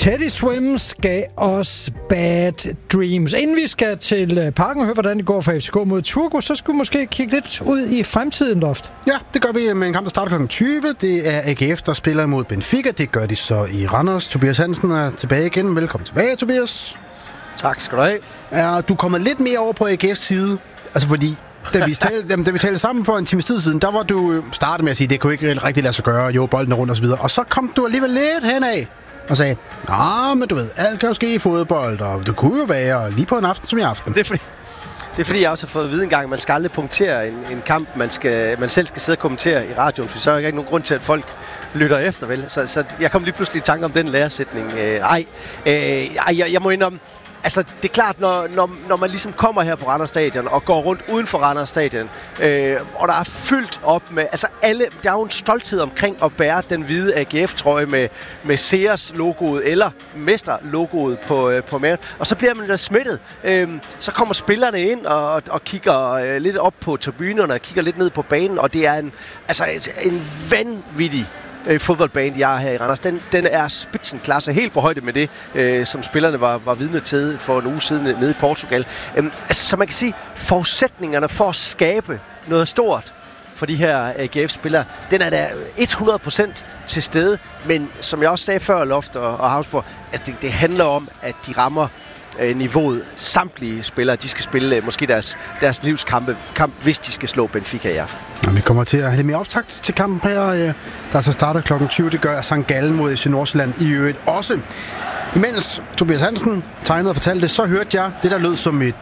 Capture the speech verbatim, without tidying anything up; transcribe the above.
Teddy Swims gav os Bad Dreams. Inden vi skal til Parken og høre, hvordan det går for F C K mod Turku, så skulle vi måske kigge lidt ud i fremtiden, Loft. Ja, det gør vi med en kamp, der starter klokken tyve. Det er A G F, der spiller mod Benfica. Det gør de så i Randers. Tobias Hansen er tilbage igen. Velkommen tilbage, Tobias. Tak skal du have. Er du kommet lidt mere over på A G F's side? Altså fordi, da vi talte, jamen, da vi talte sammen for en times tid siden, der var du startet med at sige, at det kunne ikke rigtig lade sig gøre. Jo, bolden er rundt og så videre. Og så kom du alligevel lidt henad og sagde, nej, men du ved, alt kan jo ske i fodbold, og det kunne jo være lige på en aften som i aften. Det er fordi, det er fordi jeg også har fået at vide en gang, at man skal aldrig punktere en, en kamp, man, skal, man selv skal sidde og kommentere i radioen, for så er der ikke nogen grund til, at folk lytter efter, vel? Så, så jeg kom lige pludselig i tanke om den læresætning. Øh, ej, øh, ej jeg, jeg må indrømme, altså, det er klart, når, når, når man ligesom kommer her på Randers Stadion og går rundt uden for Randers Stadion, øh, og der er fyldt op med, altså alle, der er jo en stolthed omkring at bære den hvide A G F-trøje med, med Sears-logoet eller Mester-logoet på, øh, på maven, og så bliver man da smittet. Øh, så kommer spillerne ind og, og kigger øh, lidt op på tribunerne og kigger lidt ned på banen, og det er en, altså, en vanvittig Øh, fodboldbane, jeg har her i Randers. Den, den er spidsenklasse, helt på højde med det, øh, som spillerne var, var vidne til for en uge siden nede i Portugal. Øhm, altså, så man kan sige, forudsætningserne for at skabe noget stort for de her A G F-spillere, den er da hundrede procent til stede, men som jeg også sagde før, Loft og, og Havsborg, at det, det handler om, at de rammer øh, niveauet. Samtlige spillere, de skal spille øh, måske deres, deres livskampe, kamp, hvis de skal slå Benfica i aften. Ja, vi kommer til at have lidt mere optakt til kampen her, øh, der så starter klokken tyve. Det gør Sankt Gallen mod F C Nordsjælland i øvrigt også. Imens Tobias Hansen tegnede og fortalte det, så hørte jeg det, der lød som et